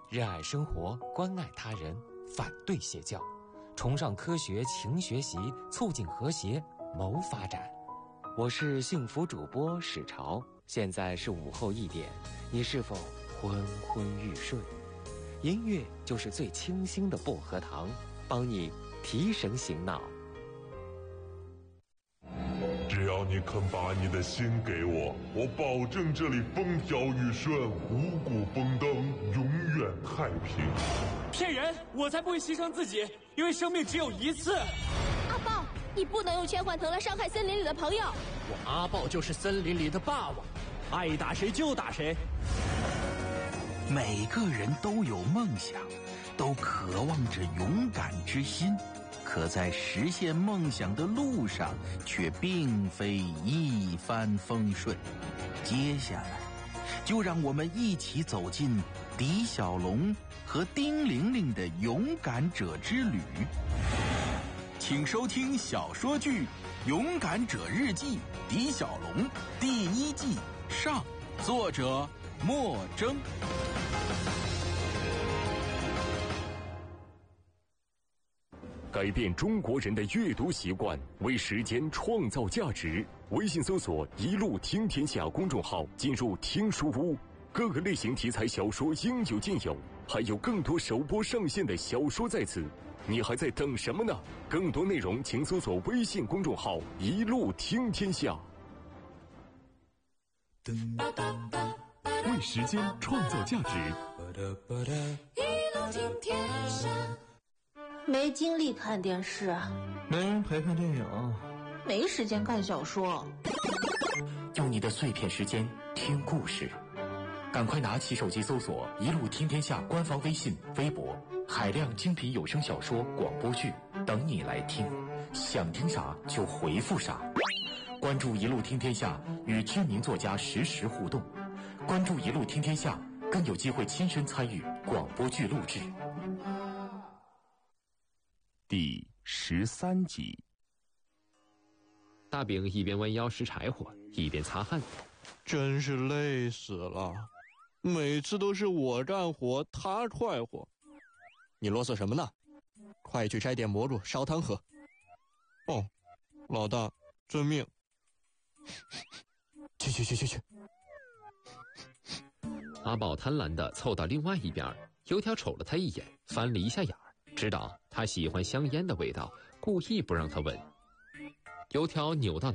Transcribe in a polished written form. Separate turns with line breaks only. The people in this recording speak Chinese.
热爱生活，关爱他人，反对邪教，崇尚科学，勤学习，促进和谐，谋发展。我是幸福主播史潮，现在是午后1点，你是否昏昏欲睡？音乐就是最清新的薄荷糖，帮你提神醒脑。
只要你肯把你的心给我，我保证这里风调雨顺，五谷丰登，永远太平。
骗人！我才不会牺牲自己，因为生命只有一次。
阿豹，你不能用千幻藤来伤害森林里的朋友。
我阿豹就是森林里的霸王，爱打谁就打谁。
每个人都有梦想，都渴望着勇敢之心，可在实现梦想的路上却并非一帆风顺。接下来就让我们一起走进狄小龙和丁玲玲的勇敢者之旅。请收听小说剧《勇敢者日记》狄小龙第1季上，作者莫征。
改变中国人的阅读习惯，为时间创造价值。微信搜索“一路听天下”公众号，进入听书屋，各个类型题材小说应有尽有，还有更多首播上线的小说在此。你还在等什么呢？更多内容请搜索微信公众号“一路听天下”。为时间创造价值。
一路听天下。
没精力看电视，
没人陪看电影，
没时间看小说。
用你的碎片时间听故事，赶快拿起手机搜索“一路听天下”官方微信、微博，海量精品有声小说、广播剧等你来听，想听啥就回复啥。关注“一路听天下”，与知名作家实时互动。关注“一路听天下”，更有机会亲身参与广播剧录制。
第13集。
大饼一边弯腰拾柴火，一边擦汗。
真是累死了，每次都是我干活他踹火。你啰嗦什么呢？快去摘点蘑菇烧汤喝。哦，老大遵命。去。
阿宝贪婪地凑到另外一边，油条瞅了他一眼，翻了一下眼儿，知道他喜欢香烟的味道，故意不让他闻。油条扭到脑